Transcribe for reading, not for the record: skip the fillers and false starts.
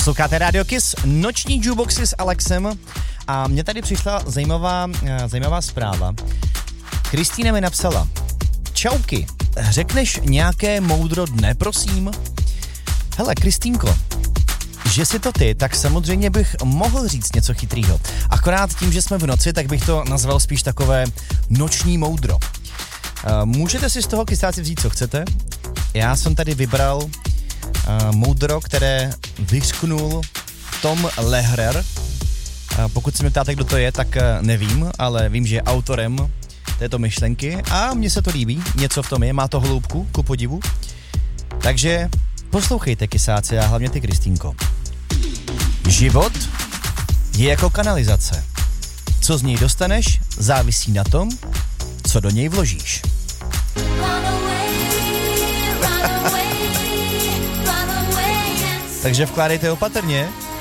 Posloucháte Radio Kiss, noční jukeboxy s Alexem a mně tady přišla zajímavá zpráva. Kristýna mi napsala: Čauky, řekneš nějaké moudro dne, prosím? Hele, Kristýnko, že si to ty, tak samozřejmě bych mohl říct něco chytrýho. Akorát tím, že jsme v noci, tak bych to nazval spíš takové noční moudro. Můžete si z toho, kysáci, vzít, co chcete. Já jsem tady vybral moudro, které vyřknul Tom Lehrer. Pokud se mě ptáte, kdo to je, tak nevím, ale vím, že je autorem této myšlenky a mně se to líbí, něco v tom je, má to hloubku, ku podivu. Takže poslouchejte, kysáci, a hlavně ty, Kristýnko. Život je jako kanalizace. Co z něj dostaneš, závisí na tom, co do něj vložíš. Takže vkládejte opatrně